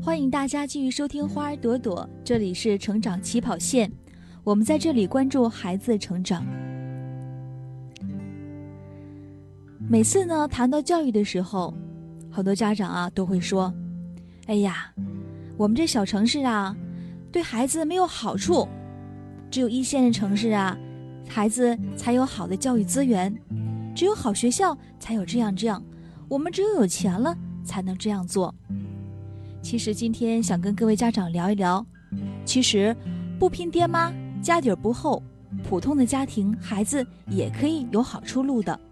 欢迎大家继续收听花儿朵朵，这里是成长起跑线，我们在这里关注孩子的成长。每次呢谈到教育的时候，很多家长都会说，哎呀，我们这小城市对孩子没有好处，只有一线的城市孩子才有好的教育资源，只有好学校才有这样，我们只有钱了才能这样做。其实今天想跟各位家长聊一聊，其实不拼爹妈，家底儿不厚，普通的家庭孩子也可以有好出路的。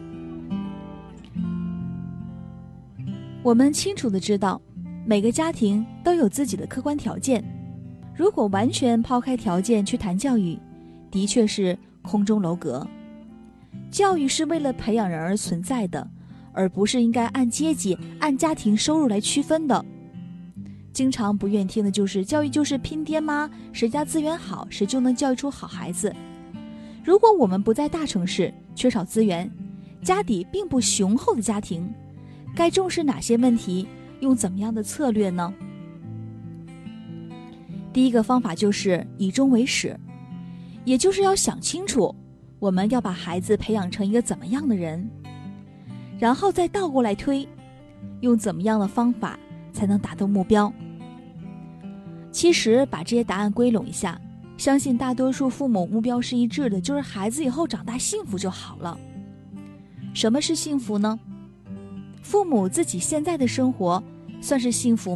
我们清楚地知道，每个家庭都有自己的客观条件，如果完全抛开条件去谈教育，的确是空中楼阁。教育是为了培养人而存在的，而不是应该按阶级、按家庭收入来区分的。经常不愿听的就是教育就是拼爹妈，谁家资源好，谁就能教育出好孩子。如果我们不在大城市，缺少资源，家底并不雄厚的家庭，该重视哪些问题，用怎么样的策略呢？第一个方法就是以终为始，也就是要想清楚我们要把孩子培养成一个怎么样的人，然后再倒过来推，用怎么样的方法才能达到目标。其实把这些答案归拢一下，相信大多数父母目标是一致的，就是孩子以后长大幸福就好了。什么是幸福呢？父母自己现在的生活算是幸福